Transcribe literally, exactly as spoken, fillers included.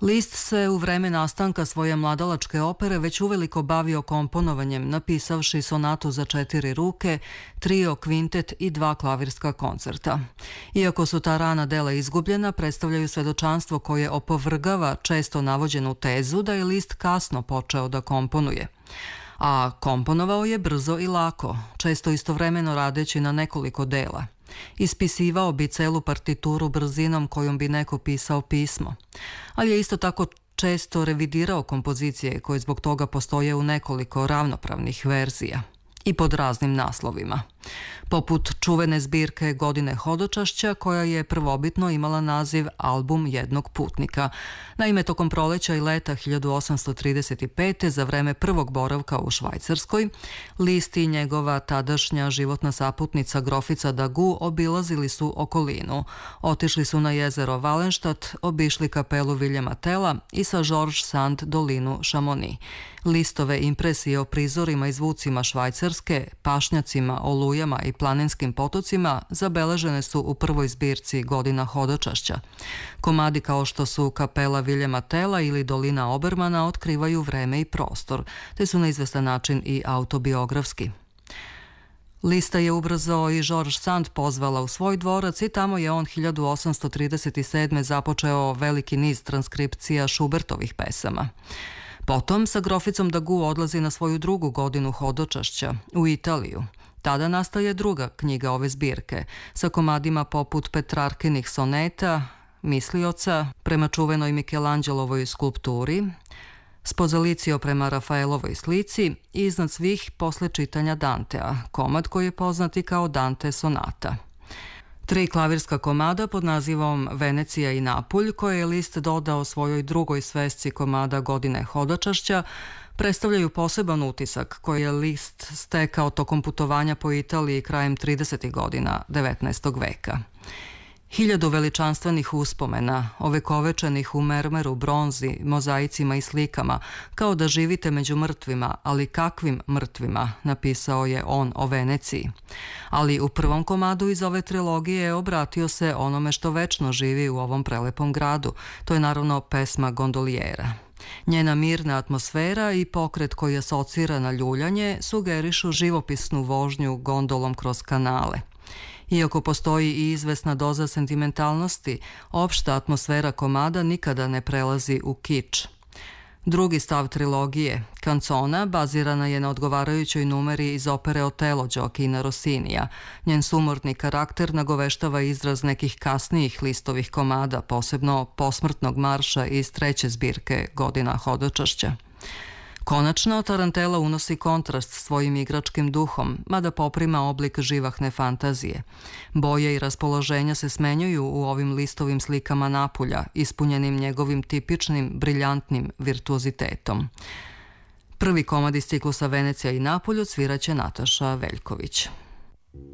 List se u vreme nastanka svoje mladalačke opere već uveliko bavio komponovanjem, napisavši sonatu za četiri ruke, trio, kvintet i dva klavirska koncerta. Iako su ta rana dela izgubljena, predstavljaju svedočanstvo koje opovrgava često navođenu tezu da je List kasno počeo da komponuje. A komponovao je brzo i lako, često istovremeno radeći na nekoliko dela. Ispisivao bi celu partituru brzinom kojom bi neko pisao pismo, ali je isto tako često revidirao kompozicije koje zbog toga postoje u nekoliko ravnopravnih verzija i pod raznim naslovima, poput čuvene zbirke Godine hodočašća koja je prvobitno imala naziv Album jednog putnika. Naime, tokom proleća i leta hiljadu osamsto trideset pete. za vreme prvog boravka u Švajcarskoj, List i njegova tadašnja životna saputnica grofica Dagu obilazili su okolinu. Otišli su na jezero Valenštat, obišli kapelu Viljema Tela i sa George Sand dolinu Šamoni. Listove impresije o prizorima i zvucima Švajcarske, pašnjacima, olujama i planinskim potocima zabeležene su u prvoj zbirci Godina hodočašća. Komadi kao što su kapela Viljema Tela ili dolina Obermana otkrivaju vreme i prostor, te su na izvestan način i autobiografski. Lista je ubrzo i George Sand pozvala u svoj dvorac i tamo je on hiljadu osamsto trideset sedme. započeo veliki niz transkripcija Schubertovih pesama. Potom sa groficom Dagu odlazi na svoju drugu godinu hodočašća u Italiju. Tada nastaje druga knjiga ove zbirke sa komadima poput Petrarkinih soneta, Mislioca prema čuvenoj Mikelanđelovoj skulpturi, Spozalicio prema Rafaelovoj slici i iznad svih posle čitanja Dantea, komad koji je poznat i kao Dante sonata. Tri klavirska komada pod nazivom Venecija i Napulj, koje je List dodao svojoj drugoj svesci komada Godine hodočašća, predstavljaju poseban utisak koji je List stekao tokom putovanja po Italiji krajem tridesetih godina devetnaestog veka. Hiljadu veličanstvenih uspomena, ovekovečenih u mermeru, bronzi, mozaicima i slikama, kao da živite među mrtvima, ali kakvim mrtvima, napisao je on o Veneciji. Ali u prvom komadu iz ove trilogije obratio se onome što večno živi u ovom prelepom gradu. To je naravno pesma Gondoliera. Njena mirna atmosfera i pokret koji asocira na ljuljanje sugerišu živopisnu vožnju gondolom kroz kanale. Iako postoji i izvesna doza sentimentalnosti, opšta atmosfera komada nikada ne prelazi u kič. Drugi stav trilogije, Kancona, bazirana je na odgovarajućoj numeri iz opere Otelo Gioachina Rossinija. Njen sumorni karakter nagoveštava izraz nekih kasnijih Listovih komada, posebno posmrtnog marša iz treće zbirke Godina hodočašća. Konačno, Tarantela unosi kontrast svojim igračkim duhom, mada poprima oblik živahne fantazije. Boje i raspoloženja se smenjuju u ovim Listovim slikama Napulja, ispunjenim njegovim tipičnim, briljantnim virtuozitetom. Prvi komad iz ciklusa Venecija i Napulj odsviraće Nataša Veljković.